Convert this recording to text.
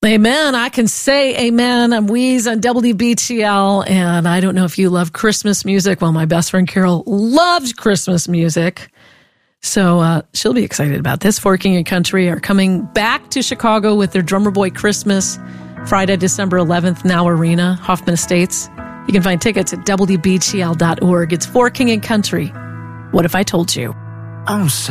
Amen. I can say amen. I'm Weeze on WBTL, and I don't know if you love Christmas music. Well, my best friend Carol loves Christmas music, so she'll be excited about this. Forking and Country are coming back to Chicago with their Drummer Boy Christmas, Friday, December 11th, Now Arena, Hoffman Estates. You can find tickets at WBTL.org. It's Forking and Country. What if I told you? I'm